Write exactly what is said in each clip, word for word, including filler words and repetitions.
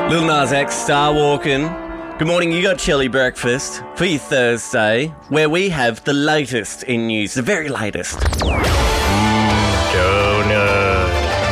Lil Nas X, Star Walking. Good morning, you got chilly breakfast for your Thursday, where we have the latest in news, the very latest. Donut.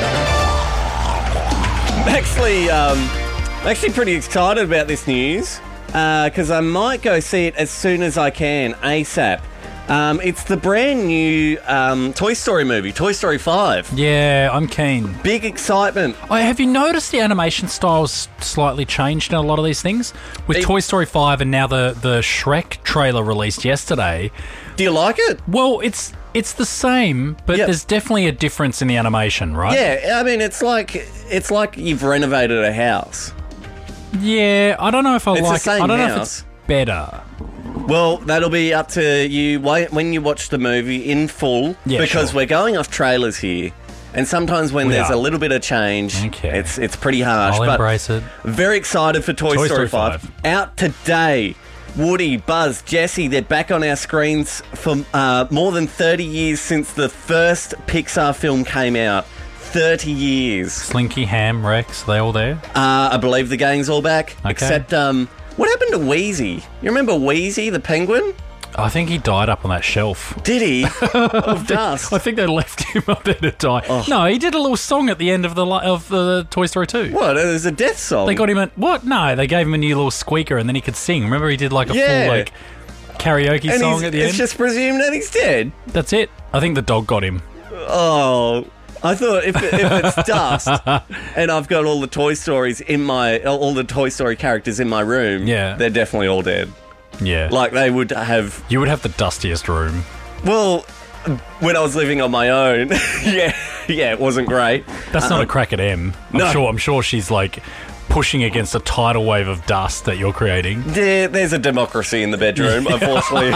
I'm actually, um, I'm actually pretty excited about this news, because uh, I might go see it as soon as I can, ASAP. Um, it's the brand new um, Toy Story movie, Toy Story five. Yeah, I'm keen. Big excitement. Oh, have you noticed the animation style's slightly changed in a lot of these things? With They- Toy Story five and now the, the Shrek trailer released yesterday. Do you like it? Well, it's it's the same, but Yep. there's definitely a difference in the animation, right? Yeah, I mean, it's like it's like you've renovated a house. Yeah, I don't know if I It's the like same it. I don't know house. if it's better. Well, that'll be up to you wh- when you watch the movie in full, Yeah, because sure. we're going off trailers here. And sometimes when We there's are. a little bit of change, Okay. it's it's pretty harsh. I'll but embrace it. very excited for Toy, Toy Story, Story five. five. Out today. Woody, Buzz, Jessie, they're back on our screens for uh, more than thirty years since the first Pixar film came out. thirty years. Slinky, Ham, Rex, they all there? Uh, I believe the gang's all back. Okay. Except, um, what happened to Wheezy? You remember Wheezy, the penguin? I think he died up on that shelf. Did he? Of dust. I think they left him up there to die. Oh. No, he did a little song at the end of the li- of the Toy Story two. What? It was a death song. They got him at what? No, they gave him a new little squeaker and then he could sing. Remember, he did like a Yeah. full like karaoke and song he's- at the it's end. just presumed that he's dead. That's it. I think the dog got him. Oh, I thought if, if it's dust and I've got all the Toy Stories in my, all the Toy Story characters in my room, Yeah. they're definitely all dead. Yeah, Like they would have. you would have the dustiest room. Well, when I was living on my own, yeah, yeah, it wasn't great. That's not a crack at M. I'm no. sure. I'm sure she's like pushing against a tidal wave of dust that you're creating. There, there's a democracy in the bedroom. Unfortunately,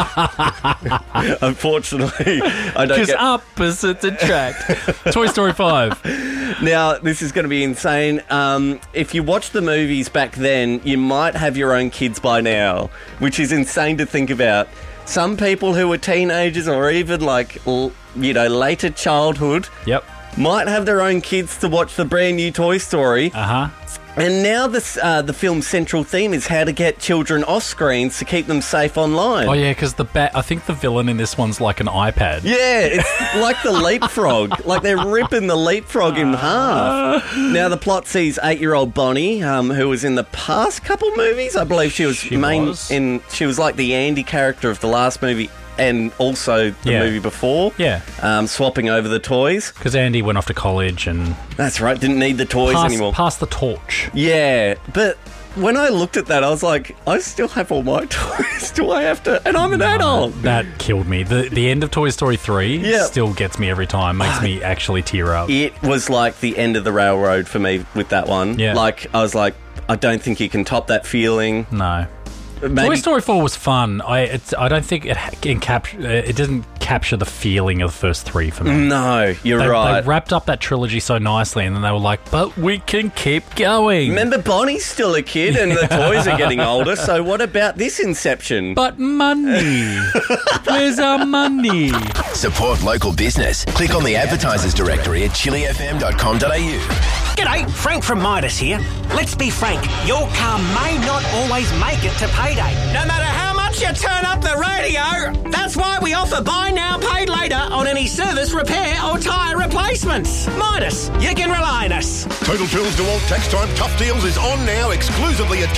unfortunately, I don't Because get. opposites attract. Toy Story five. Now, this is going to be insane. Um, if you watch the movies back then, you might have your own kids by now, which is insane to think about. Some people who were teenagers or even like, l- you know, later childhood Yep. might have their own kids to watch the brand new Toy Story. Uh huh. And now this, uh, the film's central theme is how to get children off screens to keep them safe online. Oh yeah, because the bat. I think the villain in this one's like an iPad. Yeah, it's like the leapfrog. Like they're ripping the leapfrog in half. Now, the plot sees eight-year-old Bonnie, um, who was in the past couple movies. I believe she was She main was. in. She was like the Andy character of the last movie and also the Yeah. movie before. Yeah. Um, swapping over the toys. Because Andy went off to college and That's right. Didn't need the toys passed, anymore. passed the torch. Yeah, but when I looked at that, I was like, I still have all my toys. Do I have to? And I'm an adult. That killed me. The the end of Toy Story three Yeah. still gets me every time. Makes me actually tear up. It was like the end of the railroad for me with that one. Yeah. Like, I was like, I don't think you can top that feeling. No. Maybe, Toy Story four was fun. I it's, I don't think it can capture. It doesn't capture the feeling of the first three for me. No, you're They, right. they wrapped up that trilogy so nicely, and then they were like, "But we can keep going." Remember, Bonnie's still a kid and the toys are getting older, so what about this Inception? But money. Where's our money? Support local business. Click on the advertisers directory at chili f m dot com dot a u. G'day, Frank from Midas here. Let's be frank, your car may not always make it to payday. No matter how much you turn up the radio, that's why we offer buy now, paid later on any service, repair or tyre replacements. Midas, you can rely on us. Total Tools DeWalt Tax Time Tough Deals is on now exclusively at